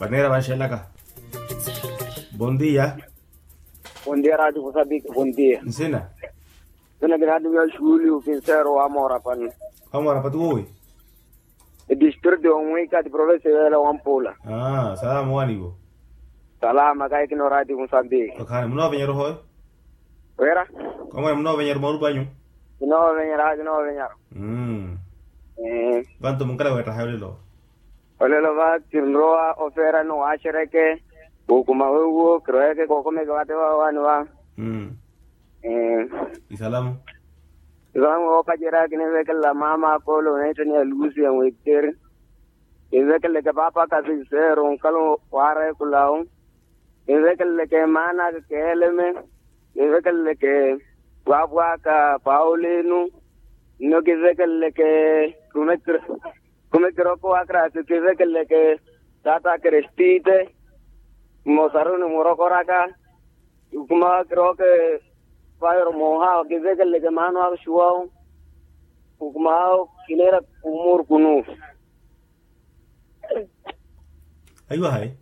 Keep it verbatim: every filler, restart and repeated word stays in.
Panera Bachelaka. Bom dia. Bom dia, Rádio Moçambique, bom dia. Ensina. Sina grado meu Júlio, Pincero, Amora, Pan. Amora, para tu hoje? O distrito de Omuica, de província de Ampola. Ah, salamu alaikum. Salama, kai kino Rádio Moçambique. Kakane, mno venyer hoy? Wera? Como é mno venyer moru banyu? No venir, Rádio, no venir. Hmm. Eh, Bantu mungkala weta hawlelo. ole lo va, Tirroa, Ofera, no Ashereke, Bukuma, Ugo, Croeke, Kokome, Gatewa, Wanua. Hmm. Eh, Y salamu. Vamos a callar que no ve que la mamá Polo no tenía luz y un wicker. Y ve que le que papa casi cero, un calo guarre culao. Y ve que le que mana que él me. Y ve que le que guaguaca Paulino. No que ve que le que come come croco acra, que ve que le que tata crestite. Mozaron morocoraca. Y como creo que Fire Moha, que ve que le que mano a Shuao, Ukumao, Kinera, Umur Kunu. Ayuha hai.